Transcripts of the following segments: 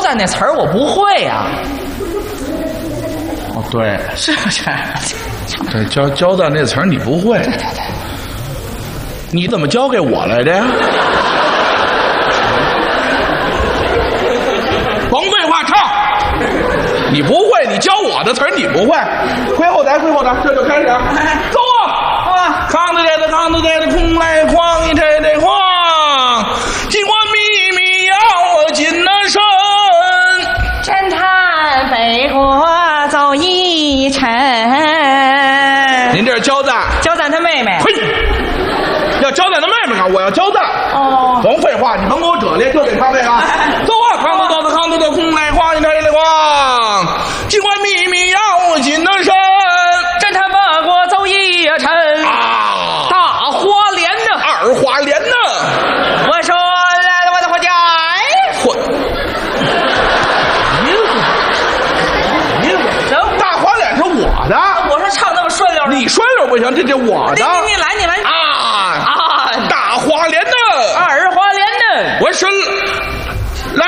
战那词儿我不会呀。 哦，对， 是不是？ 对，交战那词儿你不会。 对。 你怎么教给我来的呀？甭废话，唱！你不会，你教我的词儿你不会。归后台，这就开始。走啊！扛着这个空来晃一这晃，尽管秘密要紧那身。 侦探北国走一程。 您这是交战他妹妹。 呸！要交战他妹妹啊！我要交战。 哦， 甭废话，你甭给我遮咧，就得唱这个。走啊！扛着这空来晃一这晃，尽管秘密要紧那身。 侦探北国走一程。 啊！ 大花莲呢？ 二花莲呢？ 我说来了，我的伙计。 大花脸是我的。 我说唱那么顺溜， 你顺溜不行，这我的。 你来啊！大花脸呢？ 二花莲呢？ 我是来，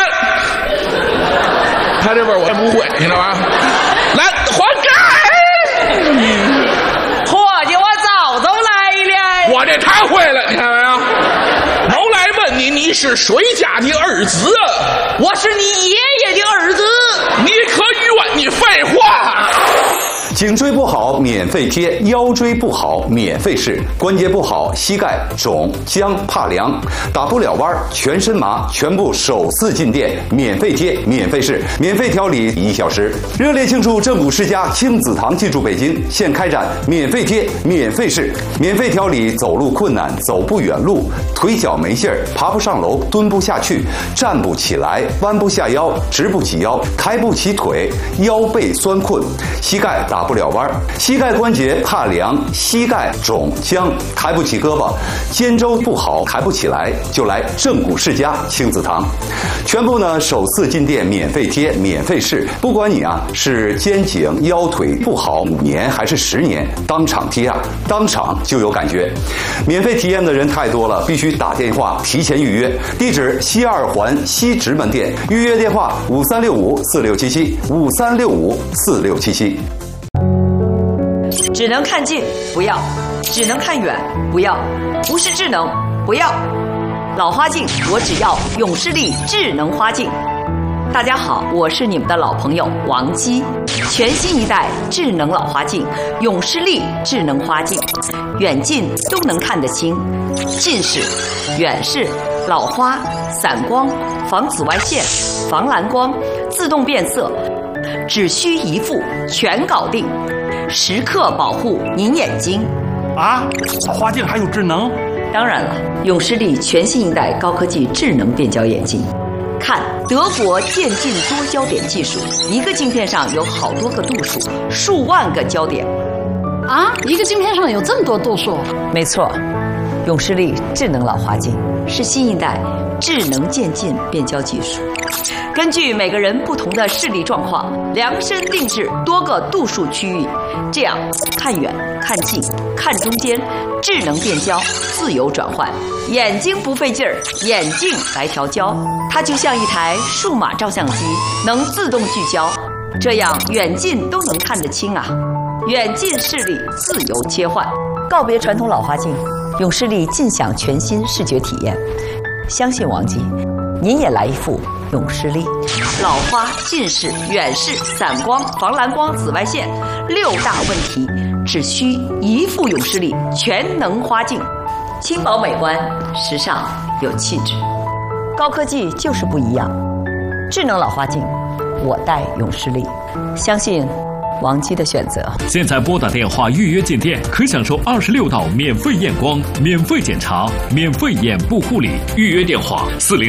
他这边我还不会，你知道吧？来，还该。 伙计，我早来了。 我这太会了，你看没有？毛来问你是谁家的儿子？ 我是你爷爷的儿子。 你可冤！你废话。 颈椎不好免费贴，腰椎不好免费试，关节不好膝盖肿僵怕凉，打不了弯全身麻，全部首次进店免费贴免费试，免费调理1小时。热烈庆祝正骨世家亲子堂进驻北京，现开展免费贴免费试，免费调理走路困难、走不远路、腿脚没劲儿、爬不上楼、蹲不下去、站不起来、弯不下腰、直不起腰、抬不起腿、腰背酸困、膝盖打不了弯，膝盖关节怕凉，膝盖肿僵，抬不起胳膊，肩周不好抬不起来，就来正骨世家亲子堂。全部呢首次进店免费贴免费试，不管你是肩颈腰腿不好5年还是10年，当场贴当场就有感觉。免费体验的人太多了，必须打电话提前预约。地址西2环西直门店，预约电话5365467753654677。 只能看近不要，只能看远不要，不是智能不要。老花镜我只要永视力智能花镜。大家好，我是你们的老朋友王姬。全新一代智能老花镜永视力智能花镜，远近都能看得清，近视、远视、老花、散光、防紫外线、防蓝光、自动变色，只需一副全搞定，时刻保护您眼睛。 啊，老花镜还有智能？ 当然了，永视力全新一代高科技智能变焦眼镜。看德国渐进多焦点技术，一个镜片上有好多个度数，数万个焦点。 啊，一个镜片上有这么多度数？ 没错，永视力智能老花镜是新一代智能渐进变焦技术，根据每个人不同的视力状况，量身定制多个度数区域，这样看远、看近、看中间，智能变焦，自由转换，眼睛不费劲儿，眼镜来调焦，它就像一台数码照相机，能自动聚焦，这样远近都能看得清啊！远近视力自由切换，告别传统老花镜，永视力尽享全新视觉体验。相信王姬，您也来一副永视力。老花、近视、远视、散光、防蓝光、紫外线6大问题，只需一副永视力全能花镜，轻薄美观，时尚有气质。高科技就是不一样，智能老花镜，我戴永视力，相信王姬的选择。 现在拨打电话预约进店，可享受26道免费验光、免费检查、免费眼部护理。预约电话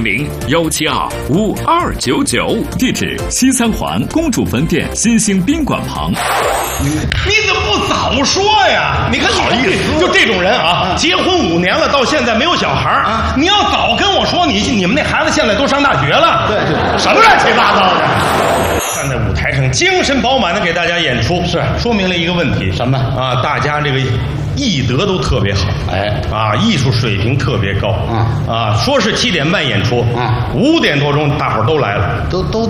400-172-5299，地址西3环公主坟店新兴宾馆旁。 你怎么不早说呀？你看好意思，就这种人啊，结婚5年了，到现在没有小孩啊！你要早跟我说，你们那孩子现在都上大学了，对，什么乱七八糟的！站在舞台上精神饱满的给大家演出，是说明了一个问题，什么啊？大家这个艺德都特别好，艺术水平特别高，说是7点半演出，5点多钟大伙儿都来了，都